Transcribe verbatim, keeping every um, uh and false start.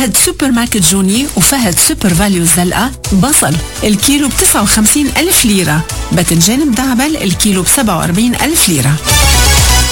فهد سوبر ماركت جوني وفهد سوبر فاليو الزلقة. بصل الكيلو بتسعة وخمسين ألف ليرة. باذنجان مدعبل الكيلو بسبعة وأربعين ألف ليرة.